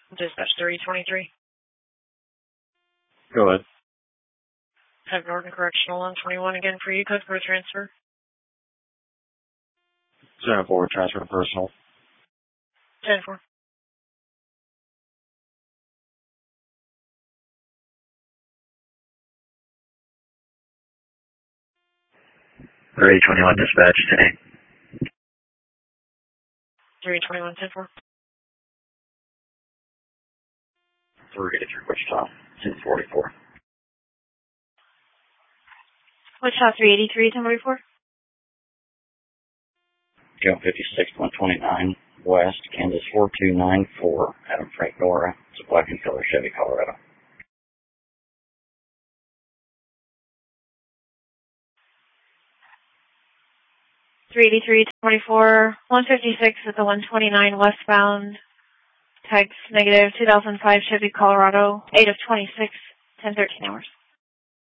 Dispatch 323. Go ahead. Have Norton Correctional 121 again for you. Code for transfer. 7-4, transfer to personal. 10-4. Ready 21 dispatch today. 321, 10-4. 383 Wichita, 1044. Wichita 383, 1044. Go 56, 129 West, Kansas 4294, Adam Frank Nora. It's a black and color Chevy Colorado. $383.24, 156 at the 129 westbound. Tags negative 2005 Chevy Colorado, 8 of 26, 10:13 hours.